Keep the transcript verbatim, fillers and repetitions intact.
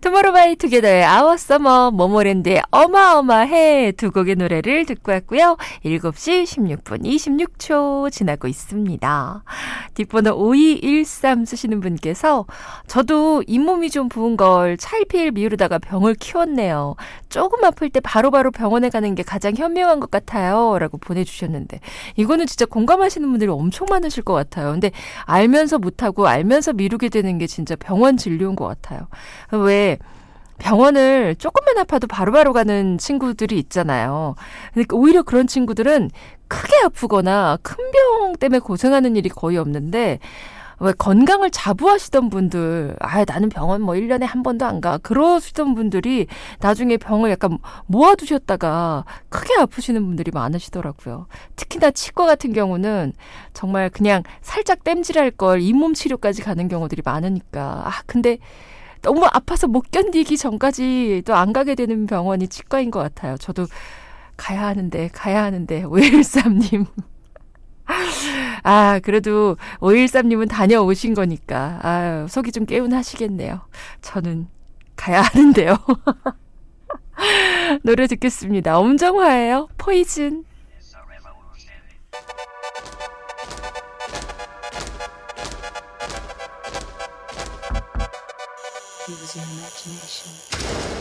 투모로우바이투게더의 아워 서머, 모모랜드의 어마어마해 두 곡의 노래를 듣고 왔고요. 일곱 시 십육 분 이십육 초 지나고 있습니다. 뒷번호 오이일삼 쓰시는 분께서 저도 잇몸이 좀 부은 걸 차일피일 미루다가 병을 키웠네요. 조금 아플 때 바로바로 병원에 가는 게 가장 현명한 것 같아요. 라고 보내주셨는데 이거는 진짜 공감하시는 분들이 엄청 많으실 것 같아요. 근데 알면서 못하고 알면서 미루게 되는 게 진짜 병원 진료인 것 같아요. 왜 병원을 조금만 아파도 바로바로 가는 친구들이 있잖아요. 그러니까 오히려 그런 친구들은 크게 아프거나 큰 병 때문에 고생하는 일이 거의 없는데 왜 건강을 자부하시던 분들, 아 나는 병원 뭐 일 년에 한 번도 안 가. 그러시던 분들이 나중에 병을 약간 모아두셨다가 크게 아프시는 분들이 많으시더라고요. 특히나 치과 같은 경우는 정말 그냥 살짝 땜질할 걸 잇몸 치료까지 가는 경우들이 많으니까. 아 근데 너무 아파서 못 견디기 전까지 또 안 가게 되는 병원이 치과인 것 같아요. 저도 가야 하는데 가야 하는데 오일삼님 아 그래도 오일삼님은 다녀오신 거니까 아유, 속이 좀 개운하시겠네요. 저는 가야 하는데요. 노래 듣겠습니다. 엄정화예요. 포이즌. Use your imagination.